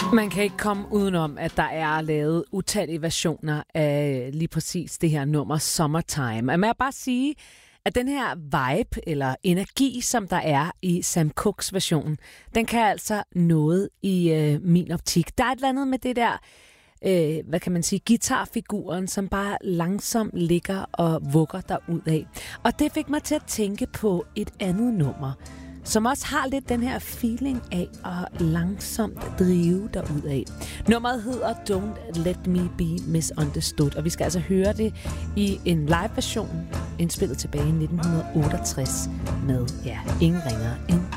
Man kan ikke komme udenom, at der er lavet utallige versioner af lige præcis det her nummer Summertime. Og man kan bare sige, at den her vibe eller energi, som der er i Sam Cooks version, den kan altså noget i min optik. Der er et eller andet med det der, hvad kan man sige, guitarfiguren, som bare langsomt ligger og vugger derudad. Og det fik mig til at tænke på et andet nummer, som også har lidt den her feeling af at langsomt drive derudad. Nummeret hedder Don't Let Me Be Misunderstood, og vi skal altså høre det i en live-version, indspillet tilbage i 1968 med, ingen ringere end